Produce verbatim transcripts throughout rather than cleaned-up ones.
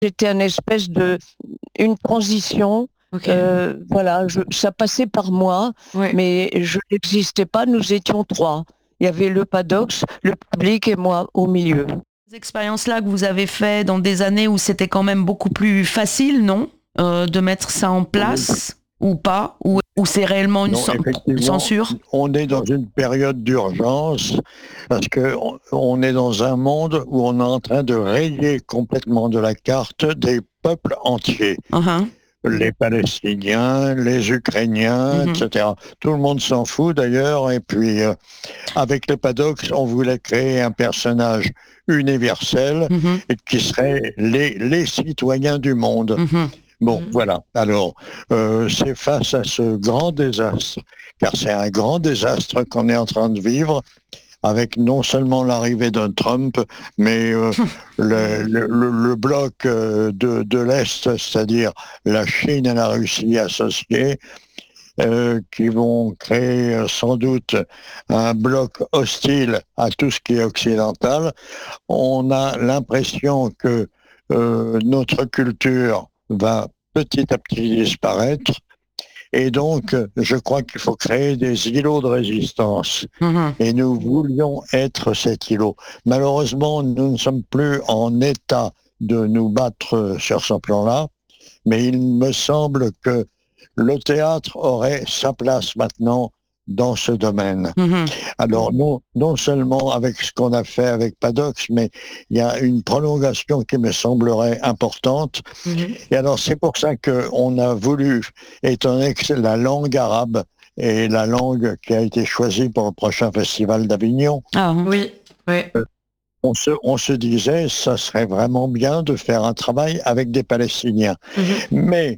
J'étais un espèce de une transition, OK. heu, voilà, je ça passait par moi, Ouais. mais je n'existais pas, nous étions trois. Il y avait le Paddock, le public et moi au milieu. Ces expériences-là que vous avez fait dans des années où c'était quand même beaucoup plus facile, non? Heu, de mettre ça en Oui. place ou pas? Ou ou c'est réellement une Non, cen effectivement, censure? on est dans une période d'urgence parce qu'on on est dans un monde où on est en train de rayer complètement de la carte des peuples entiers. Hein, hein. Les Palestiniens, les Ukrainiens, Mmh et mh. cetera. Tout le monde s'en fout d'ailleurs et puis, heu, avec les Paddock, on voulait créer un personnage universel Mmh mh. et qui serait les les citoyens du monde. Mmh mh. Bon, Mmh. voilà. Alors, heu, c'est face à ce grand désastre, car c'est un grand désastre qu'on est en train de vivre avec non seulement l'arrivée de Trump, mais heu, le le le le bloc, heu, de de l'Est, c'est-à-dire la Chine et la Russie associées, heu, qui vont créer, heu, sans doute un bloc hostile à tout ce qui est occidental. On a l'impression que, heu, notre culture va petit à petit disparaître et donc heu, je crois qu'il faut créer des îlots de résistance Mmh mh. et nous voulions être cet îlot. Malheureusement, nous ne sommes plus en état de nous battre, heu, sur ce plan-là, mais il me semble que le théâtre aurait sa place maintenant dans ce domaine. Mmh mh. Alors non non seulement avec ce qu'on a fait avec Paddock, mais il y a une prolongation qui me semblerait importante Mmh mh. et alors c'est pour ça qu'on a voulu, étant donné que c'est la langue arabe est la langue qui a été choisie pour le prochain festival d'Avignon, Ah, mmh. Oui, ouais. heu, on se on se disait: «Ça serait vraiment bien de faire un travail avec des Palestiniens». Mmh mh. Mais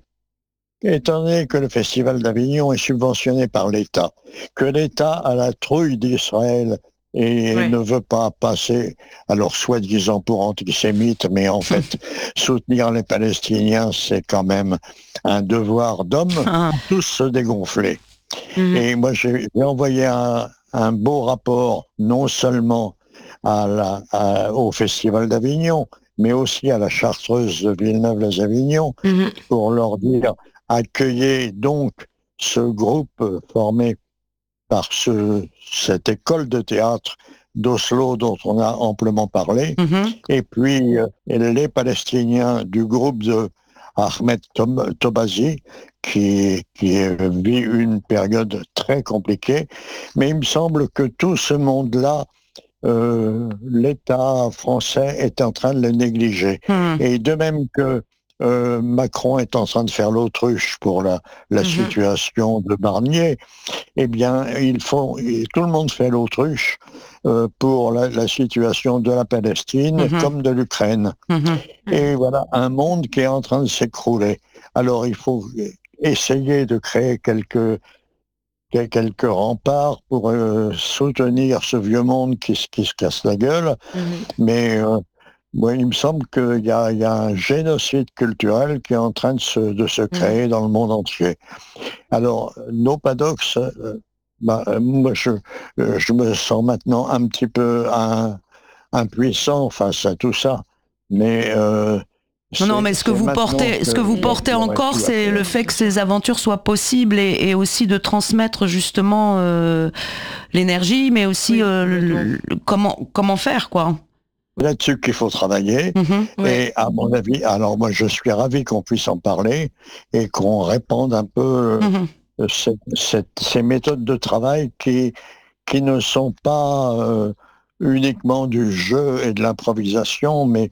étant donné que le festival d'Avignon est subventionné par l'État, que l'État a la trouille d'Israël et Ouais. ne veut pas passer, alors soi-disant pour antisémite, mais en fait, soutenir les Palestiniens, c'est quand même un devoir d'homme, tous se dégonfler. Mmh mh. Et moi, j'ai j'ai envoyé un un beau rapport, non seulement à la à au festival d'Avignon, mais aussi à la chartreuse de Villeneuve-lès-Avignon, Mmh mh. pour leur dire: «Accueillez donc ce groupe formé par ce cette école de théâtre d'Oslo dont on a amplement parlé Mmh mh. et puis, heu, les Palestiniens du groupe de Ahmed Tob Tobazi qui qui, heu, vit une période très compliquée». Mais il me semble que tout ce monde-là, heu, l'État français est en train de le négliger Mmh. et de même que, heu, Macron est en train de faire l'autruche pour la la Mmh mh. situation de Barnier, eh bien, il faut et tout le monde fait l'autruche, heu, pour la la situation de la Palestine Mmh mh. comme de l'Ukraine Mmh mh. Mmh. et voilà un monde qui est en train de s'écrouler. Alors il faut essayer de créer quelques quel quelques remparts pour, heu, soutenir ce vieux monde qui se qui se casse la gueule, Mmh mh. mais heu, moi, il me semble qu'il y a il y a un génocide culturel qui est en train de se de se Mmh mh. créer dans le monde entier. Alors, nos Paddocks, heu, bah, moi je, heu, je me sens maintenant un petit peu im impuissant face à tout ça, mais heu, Non, non, c'est mais ce que c'est vous maintenant portez que ce que vous Et qu'il portez y aurait encore, tout à c'est le faire. fait bien que sûr. ces aventures soient possibles et et aussi de transmettre justement, heu, l'énergie, mais aussi, Oui, heu, complètement. le le comment comment faire, quoi. Là-dessus qu'il faut travailler Mmh mh. Ouais. et à mon avis alors moi je suis ravi qu'on puisse en parler et qu'on répande un peu, Mmh mh. heu, cette cette ces méthodes de travail qui qui ne sont pas, heu, uniquement du jeu et de l'improvisation, mais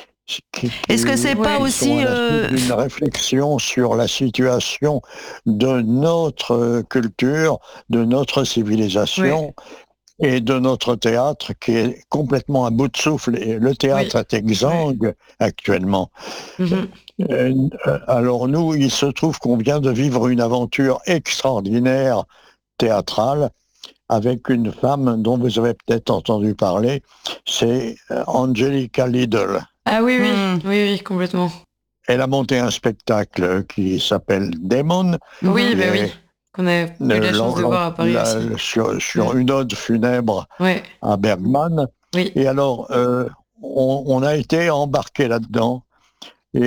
qui Est-ce que qui c'est pas Ouais. qui sont aussi, à la suite heu, d'une f réflexion sur la situation de notre culture, de notre Ouais. civilisation et de notre théâtre qui est complètement à bout de souffle et le théâtre Oui. est Ouais. exsangue actuellement. Mmh Heu mh. heu, alors nous, il se trouve qu'on vient de vivre une aventure extraordinaire théâtrale avec une femme dont vous avez peut-être entendu parler, c'est, heu, Angelica Lidl. Ah oui, oui. mmh. Oui, oui, complètement. Elle a monté un spectacle qui s'appelle Démon, Mmh Oui, mh. qui bah est oui, qu'on a eu le la chance l'an de l'an voir à Paris la aussi. sur Mmh. sur une ode funèbre Ouais. à Bergman Oui. et alors, heu, on on a été embarqués là-dedans